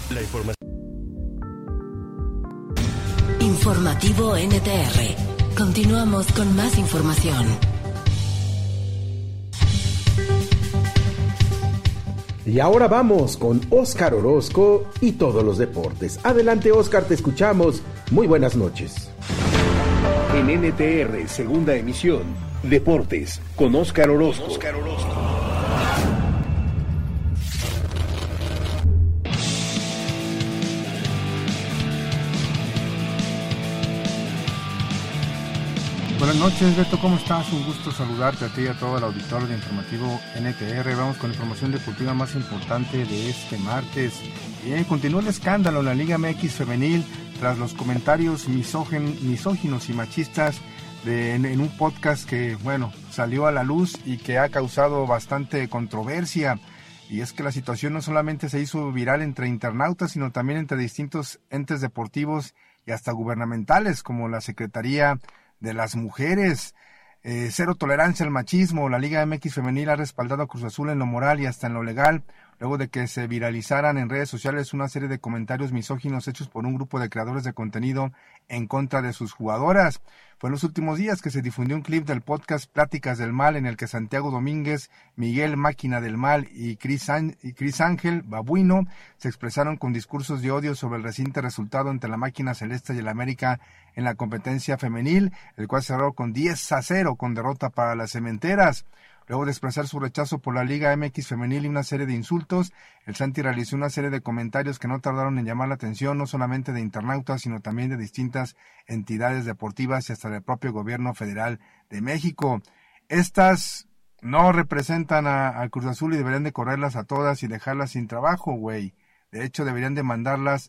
La información. Informativo NTR. Continuamos con más información. Y ahora vamos con Óscar Orozco y todos los deportes. Adelante, Óscar, te escuchamos. Muy buenas noches. En NTR, segunda emisión, Deportes, con Óscar Orozco. Buenas noches, Beto, ¿cómo estás? Un gusto saludarte a ti y a todo el auditorio de Informativo NTR. Vamos con la información deportiva más importante de este martes. Continúa el escándalo en la Liga MX femenil tras los comentarios misóginos y machistas en un podcast que, salió a la luz y que ha causado bastante controversia. Y es que la situación no solamente se hizo viral entre internautas, sino también entre distintos entes deportivos y hasta gubernamentales, como la Secretaría de las Mujeres. Cero tolerancia al machismo. La Liga MX femenil ha respaldado a Cruz Azul en lo moral y hasta en lo legal, luego de que se viralizaran en redes sociales una serie de comentarios misóginos hechos por un grupo de creadores de contenido en contra de sus jugadoras. Fue en los últimos días que se difundió un clip del podcast Pláticas del Mal, en el que Santiago Domínguez, Miguel Máquina del Mal y Cris Ángel Babuino se expresaron con discursos de odio sobre el reciente resultado entre la Máquina Celeste y el América en la competencia femenil, el cual cerró con 10-0 con derrota para las cementeras. Luego de expresar su rechazo por la Liga MX femenil y una serie de insultos, el Santi realizó una serie de comentarios que no tardaron en llamar la atención no solamente de internautas, sino también de distintas entidades deportivas y hasta del propio gobierno federal de México. Estas no representan a Cruz Azul y deberían de correrlas a todas y dejarlas sin trabajo, güey. De hecho, deberían de mandarlas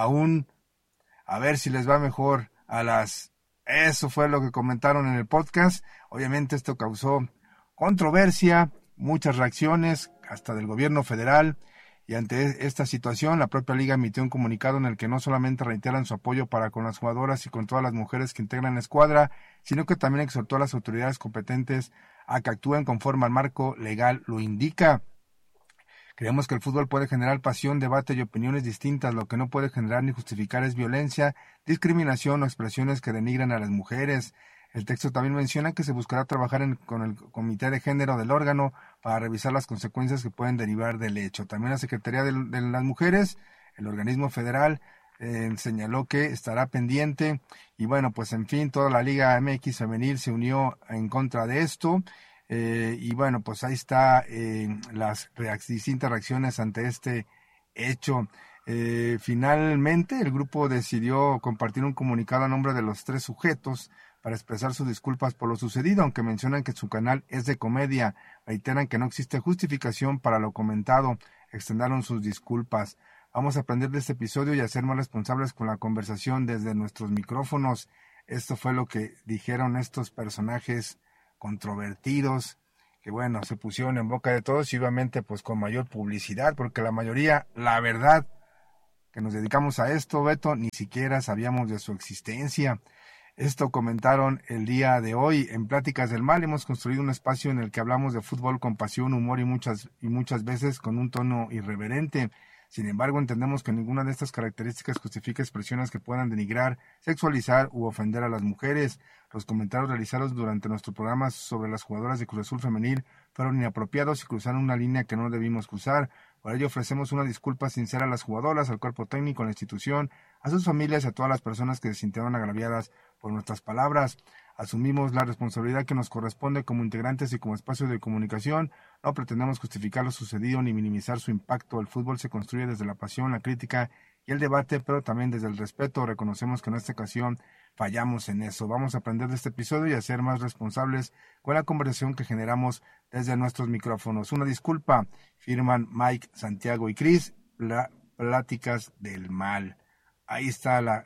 a ver si les va mejor a las... Eso fue lo que comentaron en el podcast. Obviamente esto causó controversia, muchas reacciones, hasta del gobierno federal, y ante esta situación, la propia liga emitió un comunicado en el que no solamente reiteran su apoyo para con las jugadoras y con todas las mujeres que integran la escuadra, sino que también exhortó a las autoridades competentes a que actúen conforme al marco legal lo indica. Creemos que el fútbol puede generar pasión, debate y opiniones distintas. Lo que no puede generar ni justificar es violencia, discriminación o expresiones que denigran a las mujeres. El texto también menciona que se buscará trabajar con el comité de género del órgano para revisar las consecuencias que pueden derivar del hecho. También la Secretaría de las Mujeres, el organismo federal, señaló que estará pendiente. Y pues en fin, toda la Liga MX femenil se unió en contra de esto. Pues ahí está las distintas reacciones ante este hecho. Finalmente, el grupo decidió compartir un comunicado a nombre de los 3 sujetos para expresar sus disculpas por lo sucedido, aunque mencionan que su canal es de comedia. Reiteran que no existe justificación para lo comentado. Extendaron sus disculpas. Vamos a aprender de este episodio y a ser más responsables con la conversación desde nuestros micrófonos. Esto fue lo que dijeron estos personajes controvertidos, que se pusieron en boca de todos y obviamente pues con mayor publicidad, porque la mayoría, la verdad, que nos dedicamos a esto, Beto, ni siquiera sabíamos de su existencia. Esto comentaron el día de hoy en Pláticas del Mal. Hemos construido un espacio en el que hablamos de fútbol con pasión, humor y muchas veces con un tono irreverente. Sin embargo, entendemos que ninguna de estas características justifica expresiones que puedan denigrar, sexualizar u ofender a las mujeres. Los comentarios realizados durante nuestro programa sobre las jugadoras de Cruz Azul femenil fueron inapropiados y cruzaron una línea que no debimos cruzar. Por ello ofrecemos una disculpa sincera a las jugadoras, al cuerpo técnico, a la institución, a sus familias y a todas las personas que se sintieron agraviadas por nuestras palabras. Asumimos la responsabilidad que nos corresponde como integrantes y como espacio de comunicación. No pretendemos justificar lo sucedido ni minimizar su impacto. El fútbol se construye desde la pasión, la crítica y el debate, pero también desde el respeto. Reconocemos que en esta ocasión fallamos en eso. Vamos a aprender de este episodio y a ser más responsables con la conversación que generamos desde nuestros micrófonos. Una disculpa, firman Mike, Santiago y Cris, Pláticas del Mal. Ahí está la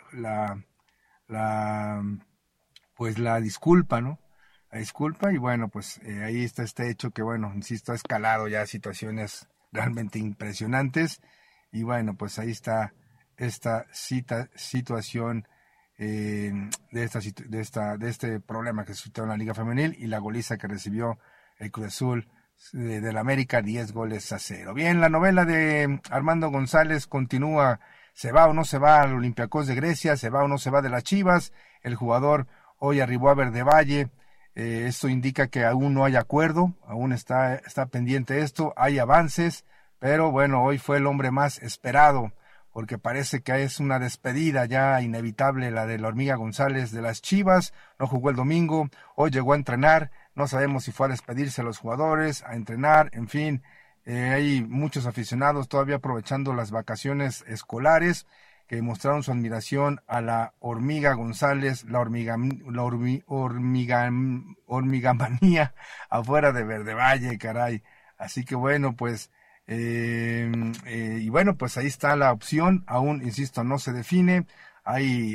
disculpa, ¿no? La disculpa y ahí está este hecho que insisto, ha escalado ya situaciones realmente impresionantes y ahí está esta situación de este problema que suscitó en la Liga Femenil y la goliza que recibió el Cruz Azul del América 10-0. Bien, la novela de Armando González continúa. ¿Se va o no se va al Olympiacos de Grecia? ¿Se va o no se va de las Chivas? El jugador hoy arribó a Verde Valle. Esto indica que aún no hay acuerdo, aún está pendiente esto, hay avances, pero bueno, hoy fue el hombre más esperado, porque parece que es una despedida ya inevitable la de la Hormiga González de las Chivas. No jugó el domingo, hoy llegó a entrenar, no sabemos si fue a despedirse a los jugadores, a entrenar, en fin, hay muchos aficionados todavía aprovechando las vacaciones escolares que mostraron su admiración a la Hormiga González, la hormigamanía afuera de Verde Valle, caray. Así que bueno, pues, y bueno, pues ahí está la opción, aún, insisto, no se define, hay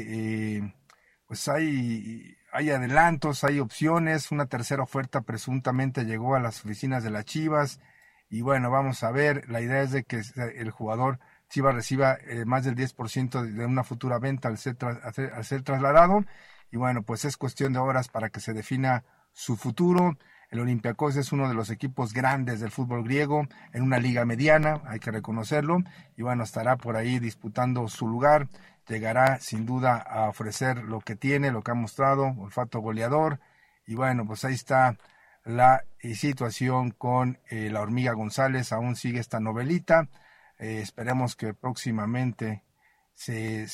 adelantos, hay opciones, una tercera oferta presuntamente llegó a las oficinas de las Chivas, y bueno, vamos a ver, la idea es de que el jugador Chivas reciba más del 10% de una futura venta al ser trasladado, y bueno, pues es cuestión de horas para que se defina su futuro. El Olympiacos es uno de los equipos grandes del fútbol griego, en una liga mediana, hay que reconocerlo, y bueno, estará por ahí disputando su lugar, llegará sin duda a ofrecer lo que tiene, lo que ha mostrado, olfato goleador, y bueno, pues ahí está la situación con la Hormiga González, aún sigue esta novelita. Esperemos que próximamente se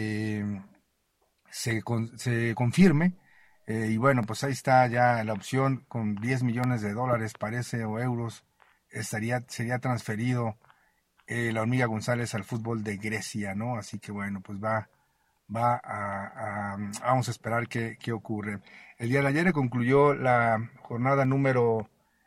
confirme, y bueno, pues ahí está ya la opción con $10 millones parece, o euros, sería transferido la Hormiga González al fútbol de Grecia, ¿no? Así que bueno, pues vamos a esperar qué ocurre. El día de ayer concluyó la jornada número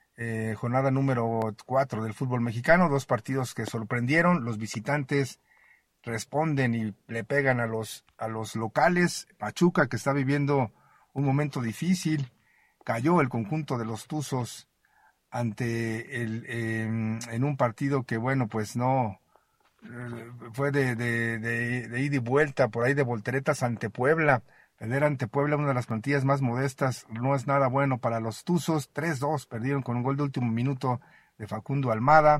4 del fútbol mexicano, 2 partidos que sorprendieron. Los visitantes responden y le pegan a los locales. Pachuca, que está viviendo un momento difícil, cayó el conjunto de los Tuzos ante en un partido que bueno, pues no fue de ida y vuelta, por ahí de volteretas ante Puebla. Perder ante Puebla, una de las plantillas más modestas, no es nada bueno para los Tuzos. 3-2 perdieron con un gol de último minuto de Facundo Almada,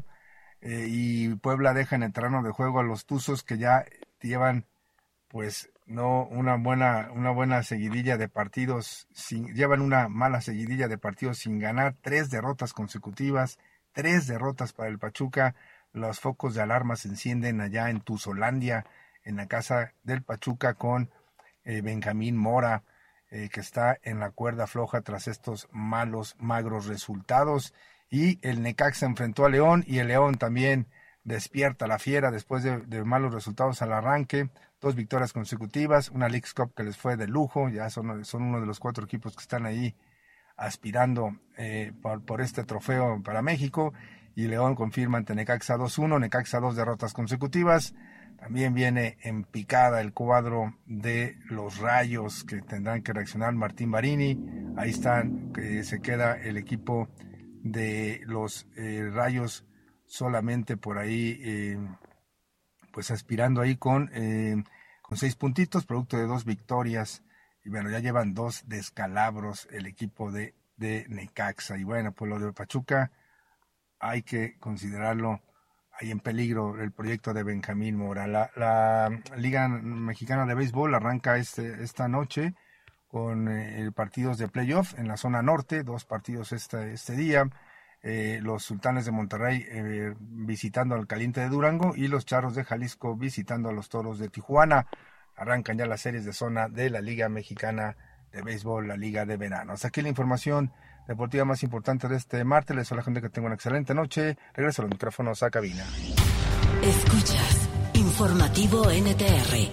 y Puebla deja en el terreno de juego a los Tuzos, que ya llevan pues no una buena seguidilla de partidos, llevan una mala seguidilla de partidos sin ganar, 3 derrotas consecutivas, 3 derrotas para el Pachuca. Los focos de alarma se encienden allá en Tuzolandia, en la casa del Pachuca, con Benjamín Mora, que está en la cuerda floja tras estos magros resultados. Y el Necaxa enfrentó a León, y el León también despierta la fiera después de malos resultados al arranque. 2 victorias consecutivas, una Leagues Cup que les fue de lujo, ya son uno de los 4 equipos que están ahí aspirando por este trofeo para México. Y León confirma ante Necaxa 2-1, Necaxa 2 derrotas consecutivas. También viene en picada el cuadro de los Rayos, que tendrán que reaccionar Martín Barini. Ahí están, se queda el equipo de los Rayos solamente por ahí, pues aspirando ahí con 6 puntitos, producto de 2 victorias. Y bueno, ya llevan 2 descalabros el equipo de Necaxa. Y bueno, pues lo de Pachuca hay que considerarlo ahí en peligro, el proyecto de Benjamín Mora. La Liga Mexicana de Béisbol arranca esta noche con partidos de playoff en la zona norte, 2 partidos este día. Los Sultanes de Monterrey visitando al Caliente de Durango, y los Charros de Jalisco visitando a los Toros de Tijuana. Arrancan ya las series de zona de la Liga Mexicana de Béisbol, la Liga de Verano. Hasta aquí la información deportiva más importante de este martes. Les deseo a la gente que tenga una excelente noche. Regreso a los micrófonos a cabina. Escuchas Informativo NTR.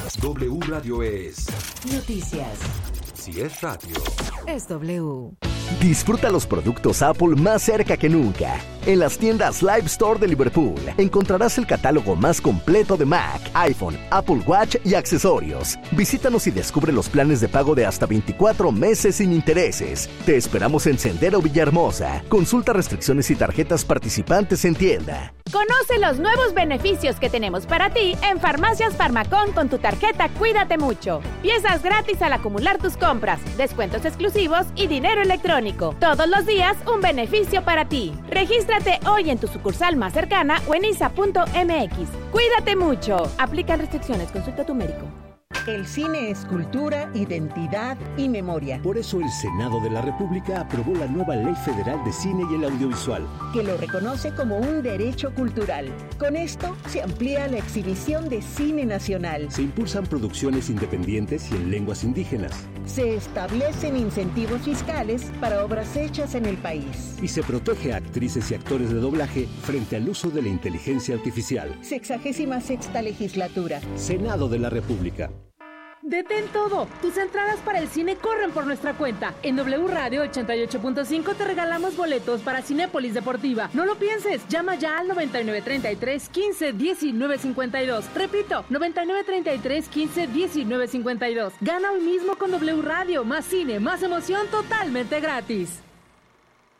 W Radio es Noticias. Si es radio. Es W. Disfruta los productos Apple más cerca que nunca. En las tiendas Live Store de Liverpool encontrarás el catálogo más completo de Mac, iPhone, Apple Watch y accesorios. Visítanos y descubre los planes de pago de hasta 24 meses sin intereses. Te esperamos en Sendero Villahermosa. Consulta restricciones y tarjetas participantes en tienda. Conoce los nuevos beneficios que tenemos para ti en Farmacias Farmacón con tu tarjeta Cuídate Mucho. Piezas gratis al acumular tus compras, descuentos exclusivos y dinero electrónico. Todos los días un beneficio para ti. Regístrate hoy en tu sucursal más cercana o en isa.mx. Cuídate mucho. Aplican restricciones. Consulta a tu médico. El cine es cultura, identidad y memoria. Por eso el Senado de la República aprobó la nueva Ley Federal de Cine y el Audiovisual, que lo reconoce como un derecho cultural. Con esto se amplía la exhibición de cine nacional. Se impulsan producciones independientes y en lenguas indígenas. Se establecen incentivos fiscales para obras hechas en el país. Y se protege a actrices y actores de doblaje frente al uso de la inteligencia artificial. 66ª legislatura. Senado de la República. Detén todo. Tus entradas para el cine corren por nuestra cuenta. En W Radio 88.5 te regalamos boletos para Cinépolis Deportiva. No lo pienses. Llama ya al 9933 15 19 52. Repito, 9933 15 19 52. Gana hoy mismo con W Radio. Más cine, más emoción, totalmente gratis.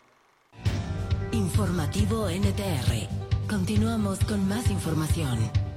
Informativo NTR. Continuamos con más información.